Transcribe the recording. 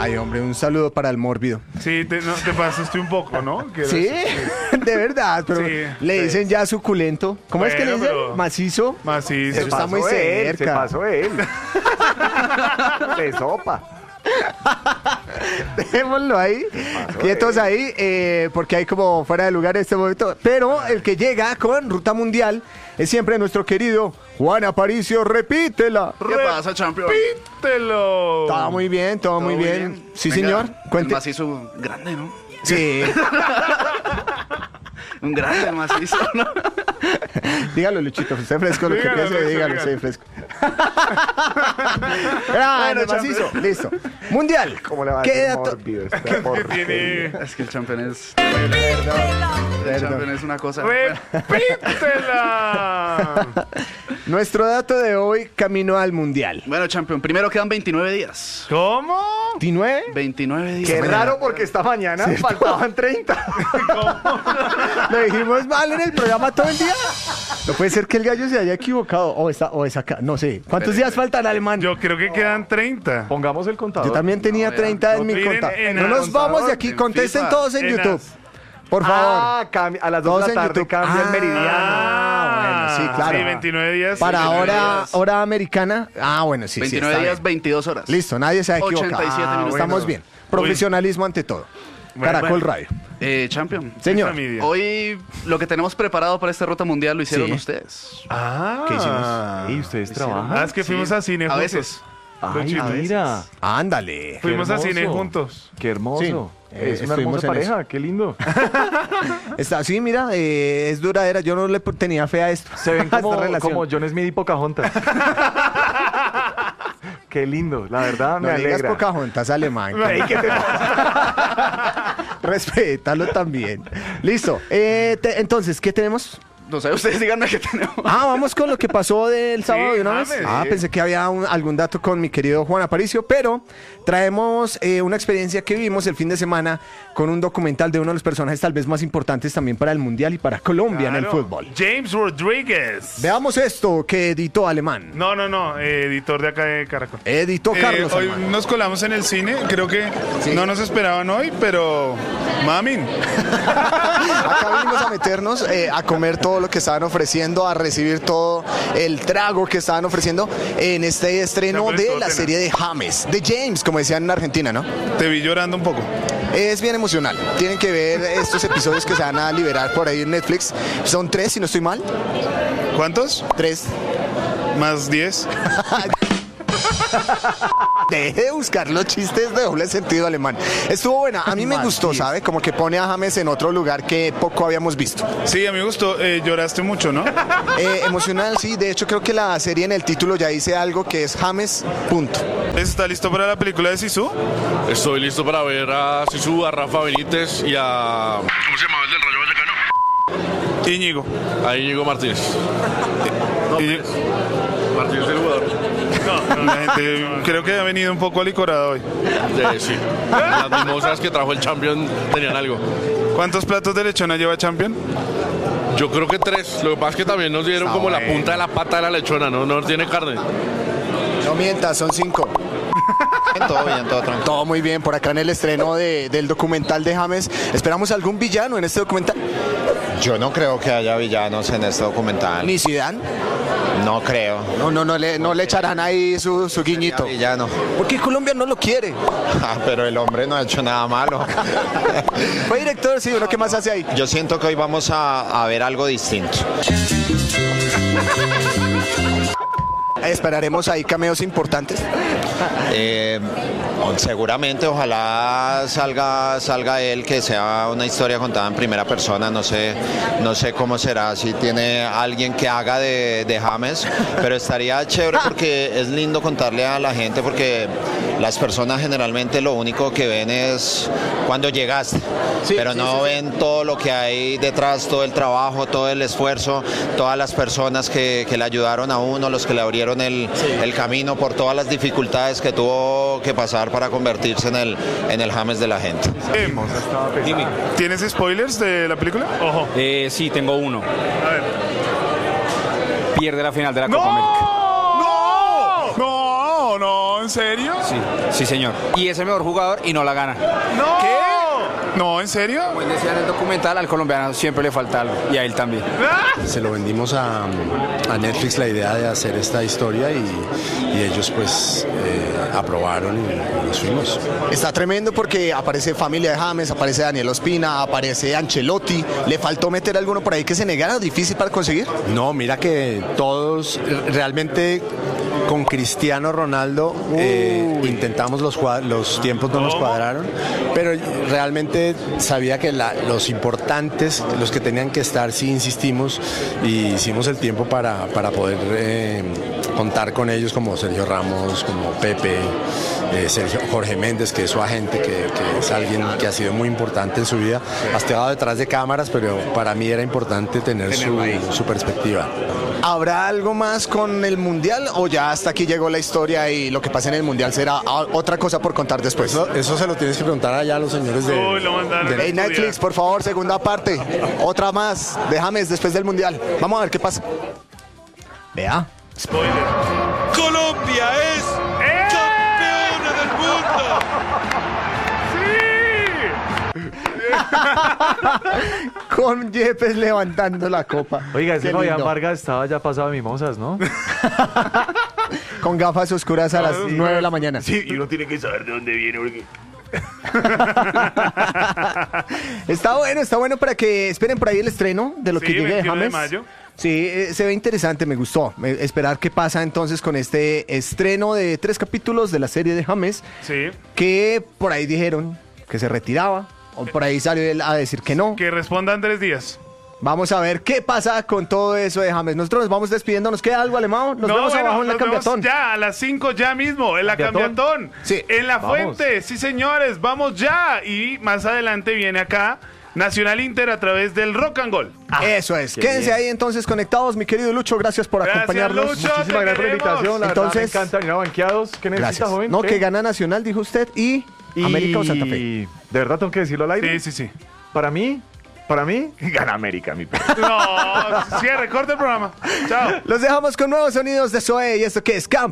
Ay, hombre, un saludo para el mórbido. Sí, te pasaste un poco, ¿no? Sí, de verdad, pero Sí, le dicen ya suculento. ¿Cómo es que le Bueno, dicen? pero- Macizo. Macizo. Eso está muy Se cerca. pasó él. De sopa. Dejémoslo ahí, quietos ahí, porque hay como fuera de lugar en este momento. Pero el que llega con Ruta Mundial es siempre nuestro querido Juan Aparicio. Repítela. ¿Qué pasa, champion? Repítelo. Todo muy bien, todo muy bien. Sí, Venga, señor. El Cuente. macizo grande, ¿no? Sí. Un grande macizo, ¿no? Dígalo, Luchito, usted fresco, lo que Dígalo, piense, Lucho, dígalo, dígalo. usted fresco. Grande, macizo, listo. Mundial. ¿Cómo le va a ¿Qué decir dato? mórbido? Esta Que porquería? tiene... Es que el champion es... Perdón. El champion es una cosa... ¡Repítela! Nuestro dato de hoy, camino al Mundial. Bueno, champion, primero quedan 29 días. ¿Cómo? ¿29? 29 días. Qué raro porque esta mañana faltaban 30. Lo dijimos mal en el programa todo el día. No puede ser que el gallo se haya equivocado. O es acá. No sé. ¿Cuántos días faltan, alemán? Yo creo que quedan 30. Pongamos el contador. Yo también tenía No, 30 en no mi miren cuenta. en No el nos contador, vamos de aquí. en Contesten FIFA, todos en en YouTube. as. Por favor. Ah, a las 2 Todos de en la tarde YouTube. cambia el meridiano. Ah, bueno, sí, claro. Sí, 29 días. Para 29 hora, días. hora americana. Ah, bueno, sí. 29 sí, está días, bien. 22 horas. Listo, nadie se ha equivocado. 87 minutos. Estamos bien. Profesionalismo ante todo. Bueno, Caracol bueno. Radio. Champion, Señor. Esa media. hoy lo que tenemos preparado para esta ruta mundial lo hicieron Sí. ustedes. Ah. ¿Qué hicimos? ¿Y ustedes Hicieron- trabajan? Ah, es que fuimos Sí, a cine a juntos. veces. Ay, Luchito. mira. Ándale. Fuimos Qué a cine hermoso. juntos. Qué hermoso. Sí, Es una estuvimos hermosa en pareja, qué lindo. Está así, mira, es duradera. Yo no le tenía fe a esto. Se ven a esta como, relación. como John Smith y Pocahontas. Qué lindo, la verdad No me le digas alegra. Pocahontas, alemán. Ay, ¿qué te pasa? Respétalo también. Listo. Entonces, ¿qué tenemos? No sé, ustedes díganme qué tenemos. Ah, vamos con lo que pasó del sábado de una vez. James. Ah, pensé que había algún dato con mi querido Juan Aparicio, pero traemos una experiencia que vivimos el fin de semana con un documental de uno de los personajes tal vez más importantes también para el Mundial y para Colombia en el Claro. fútbol. James Rodríguez. Veamos esto que editó Alemán. No, editor de acá de Caracol. Editó Carlos Hoy Alemán. nos colamos en el cine, creo que no nos esperaban hoy, pero mamin. Acá vinimos a meternos a comer todo lo que estaban ofreciendo, a recibir todo el trago que estaban ofreciendo en este estreno Ya, pero de esto la pena. serie de James, de James, como decían en Argentina, ¿no? Te vi llorando un poco. Es bien emocional. Tienen que ver estos episodios que se van a liberar por ahí en Netflix. Son 3, si no estoy mal. ¿Cuántos? 3. Más 10. Deje de buscar los chistes de doble sentido, alemán. Estuvo buena. A mí me gustó, ¿sabe? Como que pone a James en otro lugar que poco habíamos visto. Sí, a mí me gustó. Lloraste mucho, ¿no? Emocional, sí. De hecho, creo que la serie en el título ya dice algo que es James, punto. ¿Está listo para la película de Sisu? Estoy listo para ver a Sisu, a Rafa Benítez y a... ¿Cómo se llama el del Rayo Vallecano? Íñigo. A Íñigo Martínez. Íñigo. Martínez el jugador. La gente creo que ha venido un poco alicorada hoy. Sí. Las mimosas que trajo el Champion tenían algo. ¿Cuántos platos de lechona lleva Champion? Yo creo que 3. Lo que pasa es que también nos dieron como la punta de la pata de la lechona, no tiene carne. No mientas, son 5. Todo bien, todo tranquilo. Todo muy bien, por acá en el estreno del documental de James. ¿Esperamos algún villano en este documental? Yo no creo que haya villanos en este documental. ¿Ni Zidane? No creo. No le echarán ahí su guiñito. Villano. Porque Colombia no lo quiere. Ah, pero el hombre no ha hecho nada malo. Fue director, sí, ¿uno qué más hace ahí? Yo siento que hoy vamos a ver algo distinto. Esperaremos ahí cameos importantes. Seguramente, ojalá salga él, que sea una historia contada en primera persona. No sé cómo será, si tiene alguien que haga de James, pero estaría chévere porque es lindo contarle a la gente, porque las personas generalmente lo único que ven es cuando llegaste, pero no ven todo lo que hay detrás, todo el trabajo, todo el esfuerzo, todas las personas que le ayudaron a uno, los que le abrieron el camino por todas las dificultades que tuvo que pasar para convertirse en el James de la gente. Dime. ¿Tienes spoilers de la película? Ojo. Sí, tengo uno. A ver. Pierde la final de la Copa América. No, ¿en serio? Sí, señor. Y es el mejor jugador y no la gana. ¡No! ¿Qué? No, ¿en serio? Como decía en el documental, al colombiano siempre le falta algo. Y a él también. Se lo vendimos a Netflix la idea de hacer esta historia y ellos pues aprobaron y nos fuimos. Está tremendo porque aparece familia de James, aparece Daniel Ospina, aparece Ancelotti. ¿Le faltó meter alguno por ahí que se negara? ¿Difícil para conseguir? No, mira que todos realmente con Cristiano Ronaldo intentamos los tiempos no nos cuadraron, pero realmente sabía que los importantes, los que tenían que estar, sí insistimos y hicimos el tiempo para poder contar con ellos como Sergio Ramos, como Pepe, Jorge Méndez, que es su agente, que es alguien que ha sido muy importante en su vida. Ha estado detrás de cámaras, pero para mí era importante tener su perspectiva. ¿Habrá algo más con el Mundial o ya hasta aquí llegó la historia y lo que pasa en el Mundial será otra cosa por contar después? Eso se lo tienes que preguntar allá a los señores de... Hey, Netflix, por favor, segunda parte. Otra más de James después del Mundial. Vamos a ver qué pasa. Vea. Spoiler. Colombia es campeona del mundo. Con Yepes levantando la copa. Oiga, ese Qué Fabián lindo. Vargas estaba ya pasado de mimosas, ¿no? Con gafas oscuras a las 9 de la mañana. Sí, y uno tiene que saber de dónde viene porque... Está bueno para que esperen por ahí el estreno de lo Sí, que llegue de 21 de James. mayo. Sí, se ve interesante, me gustó. Esperar qué pasa entonces con este estreno de 3 capítulos de la serie de James. Sí. Que por ahí dijeron que se retiraba. O por ahí salió él a decir que no. Que responda Andrés Díaz. Vamos a ver qué pasa con todo eso de James. Nosotros nos vamos despidiendo. ¿Nos queda algo, Alemão? Nos vemos abajo en la nos vemos cambiatón. ya, a las 5 ya mismo, en la cambiatón. Sí. En la Vamos. fuente, sí señores, vamos ya. Y más adelante viene acá Nacional Inter a través del Rock and Gold. Eso es. Quédense ahí entonces conectados, mi querido Lucho. Gracias por Gracias, acompañarnos. Lucho, Muchísimas te gracias por la queremos. invitación. La Entonces- verdad, me encanta venir a banqueados. ¿Qué necesita, Gracias. joven? No, ¿Qué? que gana Nacional, dijo usted, y América o Santa Fe. ¿De verdad tengo que decirlo al aire? Sí. Para mí, gana América, mi perro. No, cierre, corta el programa. Chao. Los dejamos con nuevos sonidos de Zoe y esto que es Camp.